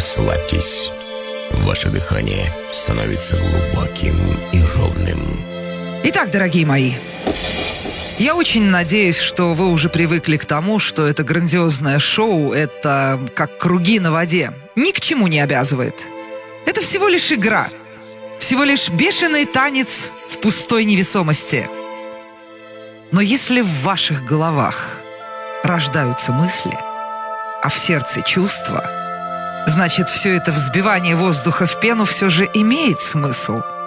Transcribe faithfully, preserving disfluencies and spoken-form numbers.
расслабьтесь. Ваше дыхание становится глубоким и ровным. Итак, дорогие мои, я очень надеюсь, что вы уже привыкли к тому, что это грандиозное шоу, это как круги на воде, ни к чему не обязывает. Это всего лишь игра, всего лишь бешеный танец в пустой невесомости. Но если в ваших головах рождаются мысли, а в сердце чувства, значит, все это взбивание воздуха в пену все же имеет смысл.